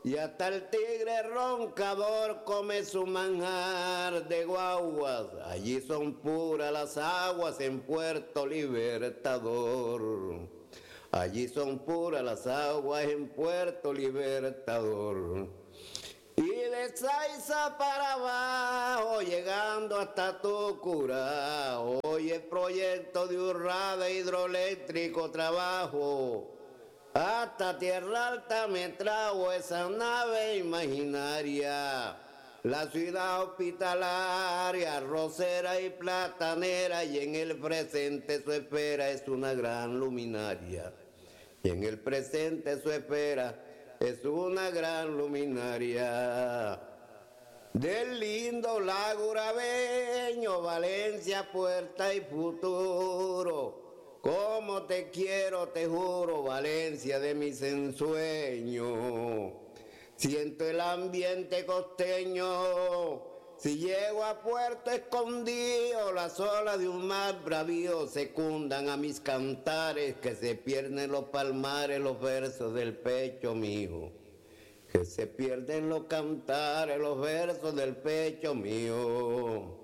y hasta el tigre roncador come su manjar de guaguas. Allí son puras las aguas en Puerto Libertador. Allí son puras las aguas en Puerto Libertador. Y de Saiza para abajo, llegando hasta Tucurá, hoy el proyecto de Urrada hidroeléctrico trabajo. Hasta Tierra Alta me trajo esa nave imaginaria. La ciudad hospitalaria, rosera y platanera, y en el presente su espera es una gran luminaria. Y en el presente su espera es una gran luminaria. Del lindo lago urabeño, Valencia, puerta y futuro. Como te quiero, te juro, Valencia de mis ensueños. Siento el ambiente costeño. Si llego a Puerto Escondido, las olas de un mar bravío secundan a mis cantares, que se pierden los palmares, los versos del pecho mío. Que se pierden los cantares, los versos del pecho mío.